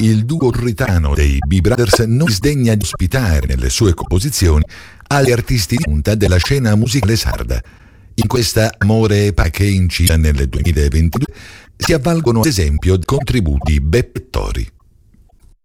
il duo ritano dei B-Brothers non sdegna di ospitare nelle sue composizioni altri artisti di punta della scena musicale sarda. In questa Amore e Pace incisa nel 2022 si avvalgono ad esempio di contributi Beppe Tori.